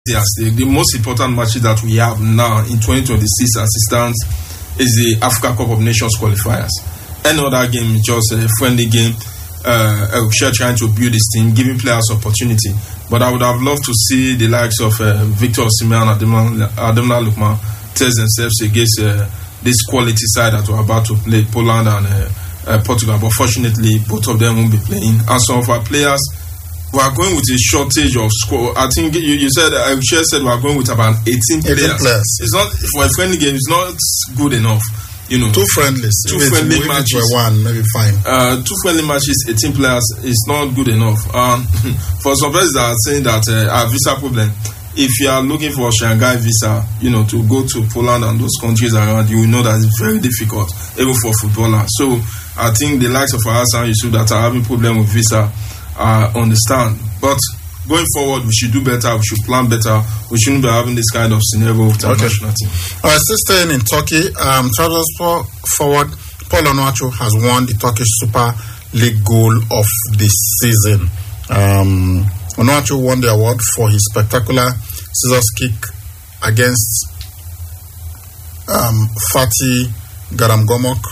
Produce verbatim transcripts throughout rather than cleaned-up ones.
Yes, the, the most important matches that we have now in twenty twenty-six as it stands is the Africa Cup of Nations qualifiers. Any other game is just a friendly game. Uh, Elche trying to build this team, giving players opportunity. But I would have loved to see the likes of uh, Victor Osimhen and Ademola Lookman test themselves against uh, this quality side that we're about to play, Poland and uh, uh, Portugal. But fortunately, both of them won't be playing. And some of our players, we are going with a shortage of score. I think you, you said, I uh, said we are going with about eighteen players. eighteen players. It's not, for a friendly game, it's not good enough. You know, two friendlies, two if friendly if matches. Were one, maybe fine. Uh, two friendly matches, eighteen players is not good enough. Um, for some players that are saying that uh, our visa problem, if you are looking for a Shanghai visa, you know, to go to Poland and those countries around, you will know that it's very difficult, even for footballers. So I think the likes of Hassan Yusuf that are having problem with visa, uh, understand. But going forward, we should do better. We should plan better. We shouldn't be having this kind of scenario with our okay. national team. All right, still staying in Turkey, um, Trabzonspor forward Paul Onuachu has won the Turkish Super League goal of the season. Um, Onuachu won the award for his spectacular scissors kick against um, Fatih Garamgomok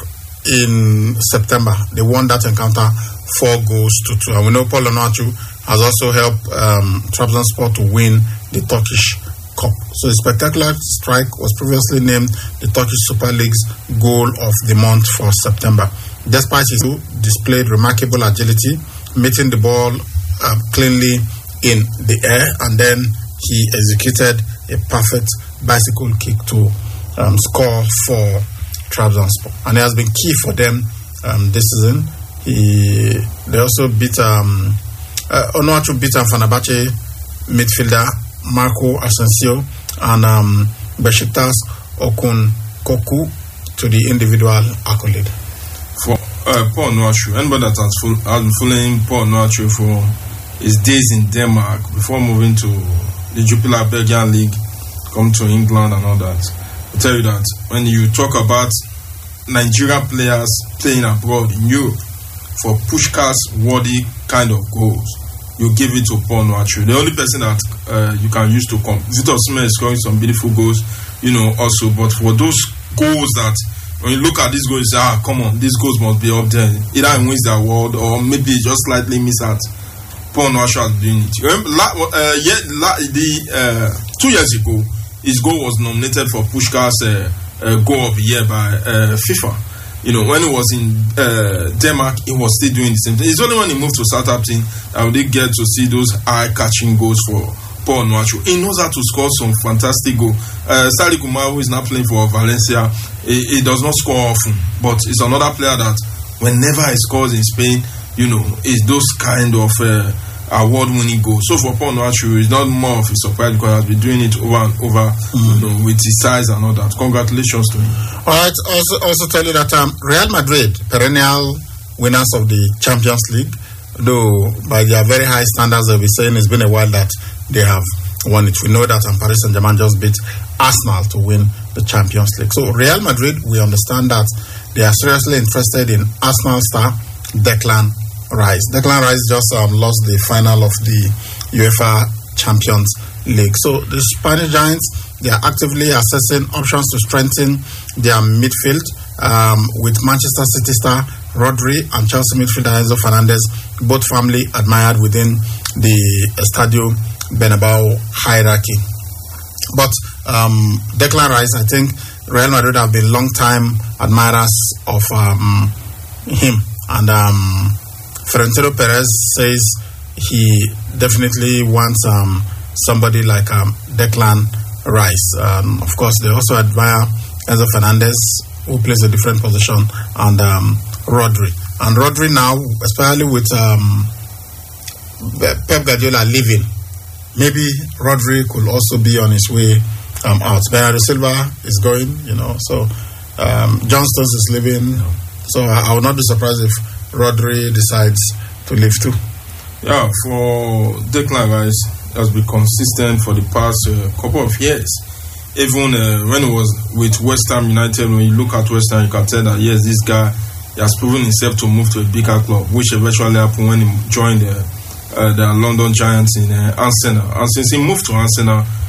in September. They won that encounter four goals to two. And we know Paul Onuachu has also helped um, Trabzonspor to win the Turkish Cup. So the spectacular strike was previously named the Turkish Super League's goal of the month for September. Despite his displayed remarkable agility, meeting the ball uh, cleanly in the air, and then he executed a perfect bicycle kick to um, score for Trabzonspor. And it has been key for them um, this season. He, they also beat um, uh, Onuachu beat um, Fenerbahce midfielder Marco Asensio and um, Besiktas Okun Koku to the individual accolade. For uh, Paul Onuachu, anybody that has, full, has been following Paul Onuachu for his days in Denmark before moving to the Jupiler Belgian League, come to England and all that, I'll tell you that when you talk about Nigerian players playing abroad in Europe for Puskás worthy kind of goals, you give it to Paul Onuachu. The only person that uh, you can use to come. Victor Osimhen is scoring some beautiful goals, you know, also. But for those goals that, when you look at these goals, you say, ah, come on, these goals must be up there. Either he wins the award or maybe just slightly miss out. Paul Onuachu has doing it. Remember, la, uh, yeah, la, the, uh, two years ago, his goal was nominated for Puskás uh, uh, goal of the year by uh, FIFA. You know, when he was in uh, Denmark, he was still doing the same thing. It's only when he moved to Southampton that we did get to see those eye-catching goals for Paul Onuachu. He knows how to score some fantastic goals. Uh, Sali Kumar, who is now playing for Valencia, he, he does not score often, but he's another player that whenever he scores in Spain, you know, is those kind of uh, award-winning goals. So for Paul Onuachu, it's not more of a surprise because he has been doing it over and over, mm. you know, with his size and all that. Congratulations to him. All right. Also, also tell you that um, Real Madrid, perennial winners of the Champions League, though by their very high standards, they'll be saying it's been a while that they have won it. We know that um, Paris Saint-Germain just beat Arsenal to win the Champions League. So Real Madrid, we understand that they are seriously interested in Arsenal star Declan Rice. Declan Rice just um, lost the final of the UEFA Champions League. So the Spanish Giants, they are actively assessing options to strengthen their midfield um, with Manchester City star Rodri and Chelsea midfielder Enzo Fernandez, both firmly admired within the Estadio Bernabeu hierarchy. But um, Declan Rice, I think Real Madrid have been long-time admirers of um, him. And um, Florentino Perez says he definitely wants um, somebody like um, Declan Rice. Um, of course, they also admire Enzo Fernandez, who plays a different position, and um, Rodri. And Rodri now, especially with um, Pep Guardiola leaving, maybe Rodri could also be on his way um, out. Bernardo Silva is going, you know, so um, John Stones is leaving. Yeah. So I, I would not be surprised if Rodri decides to leave too. Yeah, for Declan Rice, has been consistent for the past uh, couple of years. Even uh, when he was with West Ham United, when you look at West Ham, you can tell that yes, this guy he has proven himself to move to a bigger club, which eventually happened when he joined uh, uh, the London Giants in uh, Arsenal. And since he moved to Arsenal,